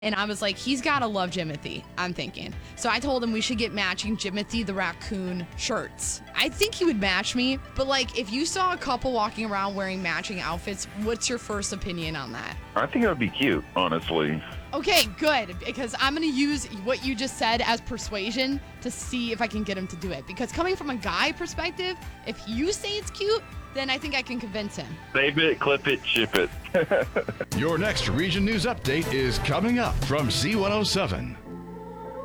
And I was like, he's got to love Jimothy, I'm thinking. So I told him we should get matching Jimothy the Raccoon shirts. I think he would match me, but like if you saw a couple walking around wearing matching outfits, what's your first opinion on that? I think it would be cute, honestly. Okay, good, because I'm going to use what you just said as persuasion to see if I can get him to do it. Because coming from a guy perspective, if you say it's cute, then I think I can convince him. Save it, clip it, ship it. Your next Region News Update is coming up from Z107.